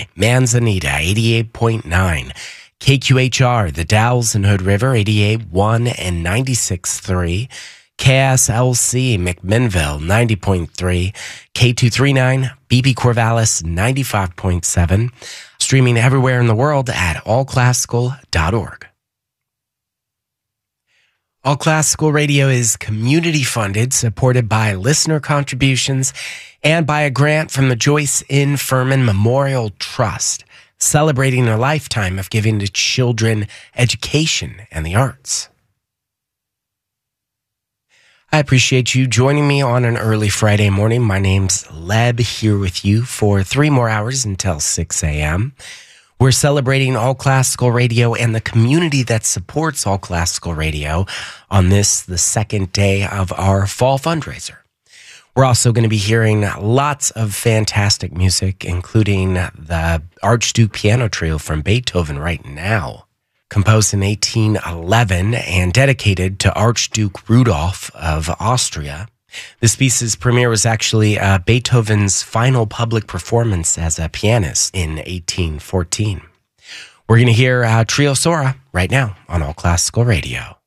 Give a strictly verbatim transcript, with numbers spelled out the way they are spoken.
by Manzanita, eighty-eight point nine. K Q H R, The Dalles in Hood River, eighty-eight point one and ninety-six point three. K S L C, McMinnville, ninety point three. K two thirty-nine, B B Corvallis, ninety-five point seven. Streaming everywhere in the world at all classical dot org. All Classical Radio is community funded, supported by listener contributions, and by a grant from the Joyce N. Furman Memorial Trust, celebrating a lifetime of giving to children education and the arts. I appreciate you joining me on an early Friday morning. My name's Leb, here with you for three more hours until six a.m. We're celebrating All Classical Radio and the community that supports All Classical Radio on this, the second day of our fall fundraiser. We're also going to be hearing lots of fantastic music, including the Archduke Piano Trio from Beethoven right now, composed in eighteen eleven and dedicated to Archduke Rudolph of Austria. This piece's premiere was actually uh, Beethoven's final public performance as a pianist in eighteen fourteen. We're going to hear uh, Trio Sora right now on All Classical Radio.